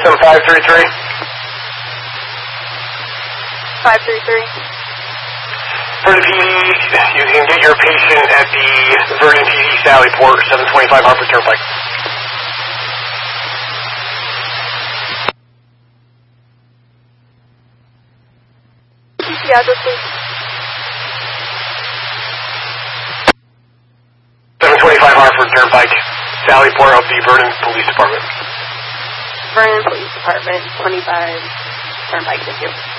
System 533. 533. Vernon PD, you can get your patient at the Vernon PD Sallyport, 725 Hartford Turnpike. Yeah, this is 725 Hartford Turnpike, Sallyport of the Vernon Police Department. Vernon Police Department, 25 Turnpike, thank you.